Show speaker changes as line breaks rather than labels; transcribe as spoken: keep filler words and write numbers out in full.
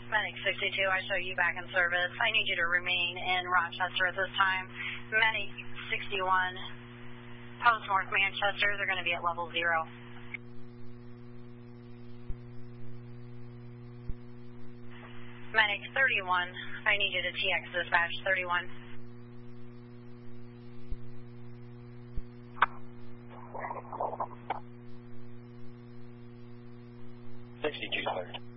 Medic sixty-two, I show you back in service. I need you to remain in Rochester at this time. Medic sixty-one, post North Manchester, they're going to be at level zero. Medic thirty-one, I need you to T X dispatch thirty-one.
sixty-two, sir.